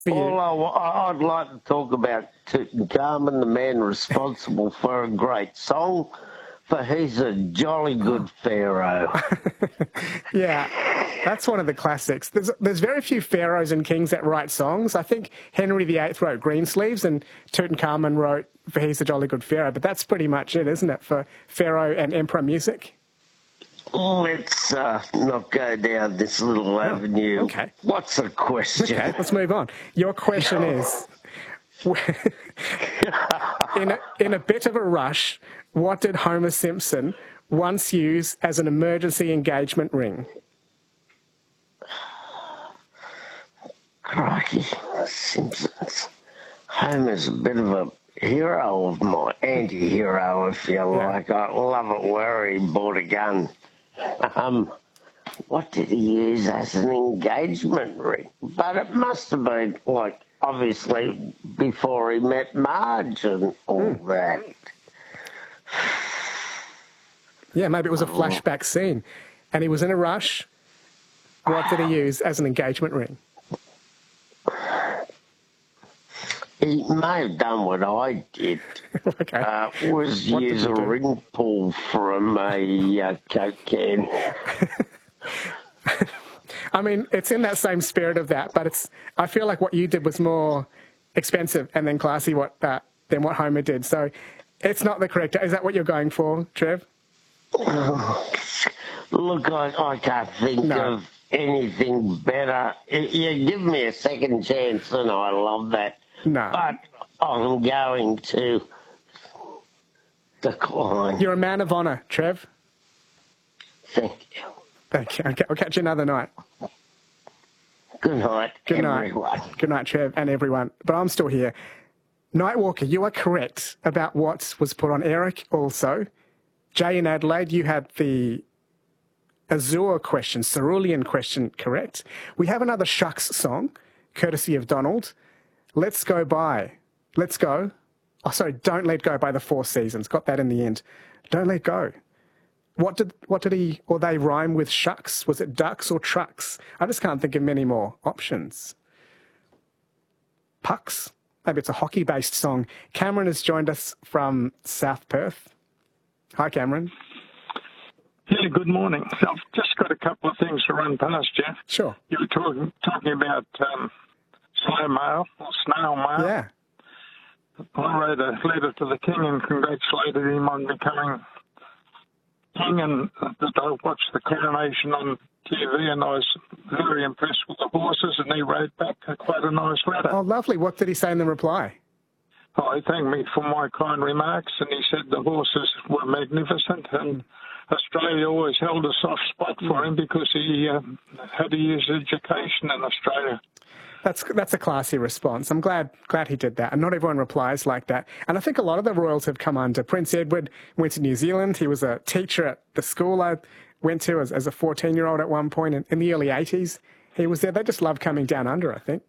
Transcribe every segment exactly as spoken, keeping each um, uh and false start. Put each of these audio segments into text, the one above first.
for you. All I, I'd like to talk about Tutankhamun, the man responsible for a great song, for he's a jolly good pharaoh. Yeah, that's one of the classics. There's there's very few pharaohs and kings that write songs. I think Henry the Eighth wrote Greensleeves and Tutankhamun wrote For He's a Jolly Good Pharaoh, but that's pretty much it, isn't it, for pharaoh and emperor music? Let's uh, not go down this little avenue. Oh, okay. What's the question? Okay, let's move on. Your question is, in a, in a bit of a rush, what did Homer Simpson once use as an emergency engagement ring? Crikey, Simpsons. Homer's a bit of a hero of my anti-hero, if you like. I love it where he bought a gun. Um, what did he use as an engagement ring? But it must have been, like, obviously before he met Marge and all mm. that. Yeah, maybe it was a flashback scene. And he was in a rush. What did he use as an engagement ring? He may have done what I did. Okay. Uh, was what use a ring pull from a uh, Coke can. I mean, it's in that same spirit of that, but it's. I feel like what you did was more expensive and then classy what uh, than what Homer did. So it's not the correct. Is that what you're going for, Trev? Look, I, I can't think no. of anything better. You give me a second chance, and I love that. No. But I'm going to decline. You're a man of honour, Trev. Thank you. Thank you. Okay, I'll catch you another night. Good night, Good everyone. night. Good night, Trev, and everyone. But I'm still here. Nightwalker, you are correct about what was put on. Eric also. Jay in Adelaide, you had the Azure question, Cerulean question correct. We have another Shucks song, courtesy of Donald. Let's Go By. Let's Go. Oh, sorry, Don't Let Go by the Four Seasons. Got that in the end. Don't Let Go. What did what did he or they rhyme with shucks? Was it ducks or trucks? I just can't think of many more options. Pucks. Maybe it's a hockey-based song. Cameron has joined us from South Perth. Hi, Cameron. Yeah, good morning. I've just got a couple of things to run past you. Sure. You were talking talking about um, slow mail or snail mail. Yeah. I wrote a letter to the king and congratulated him on becoming king, and that I watched the coronation on T V, and I was very impressed with the horses, and he wrote back quite a nice letter. Oh, lovely. What did he say in the reply? Oh, he thanked me for my kind remarks, and he said the horses were magnificent, and Australia always held a soft spot for him because he uh, had to use education in Australia. That's that's a classy response. I'm glad glad he did that. And not everyone replies like that. And I think a lot of the royals have come under. Prince Edward went to New Zealand. He was a teacher at the school I went to as, as a fourteen-year-old at one point in, in the early eighties. He was there. They just love coming down under, I think.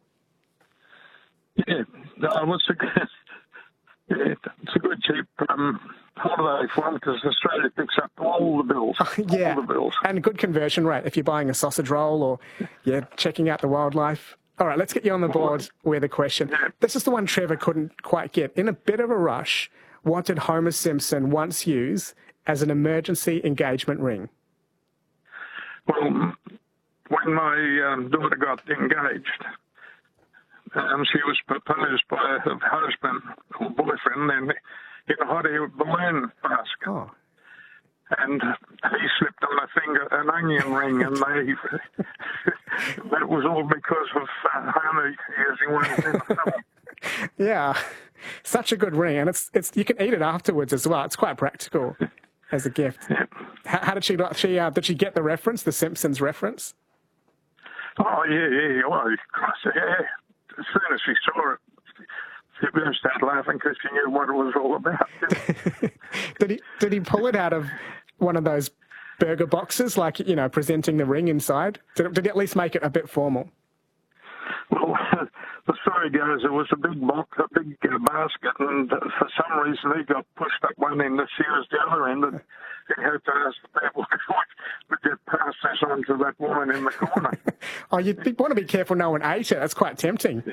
Yeah, no, it's a good, yeah, it's a good cheap um, holiday for him because Australia picks up all the bills. Oh, yeah, all the bills. And a good conversion rate if you're buying a sausage roll or yeah, checking out the wildlife. All right, let's get you on the board with a question. This is the one Trevor couldn't quite get. In a bit of a rush, what did Homer Simpson once use as an emergency engagement ring? Well, when my um, daughter got engaged, um, she was proposed by her husband or boyfriend in, in a hot air balloon basket. Oh. And he slipped on a finger an onion ring, and they that was all because of uh, Homer using one in the film. Yeah, such a good ring, and it's it's you can eat it afterwards as well. It's quite practical as a gift. Yeah. How, how did she she uh, did she get the reference, the Simpsons reference? Oh yeah, yeah, well, yeah. As soon as she saw it, she burst out laughing because she knew what it was all about. did he did he pull it out of one of those burger boxes, like, you know, presenting the ring inside? Did, did he at least make it a bit formal? Well, the story goes, it was a big box, a big uh, basket, and uh, for some reason he got pushed up one end, she was the other end, and he had to ask the people if we would get past this on to that woman in the corner. Oh, you'd be, want to be careful no one ate it. That's quite tempting.